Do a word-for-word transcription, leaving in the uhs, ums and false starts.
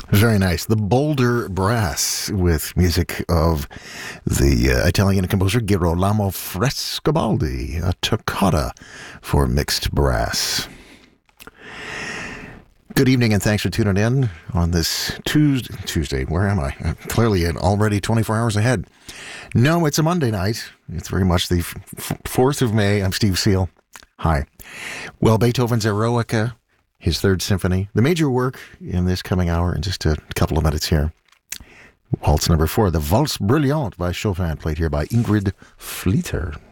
Very nice. The Boulder Brass with music of the uh, Italian composer Girolamo Frescobaldi, a toccata for mixed brass. Good evening and thanks for tuning in on this Tuesday. Tuesday, where am I? I'm clearly already twenty-four hours ahead. No, it's a Monday night. It's very much the fourth of May. I'm Steve Seal. Hi. Well, Beethoven's Eroica, his third symphony, the major work in this coming hour in just a couple of minutes here. Waltz number four, the Valse Brillante by Chopin, played here by Ingrid Fleeter.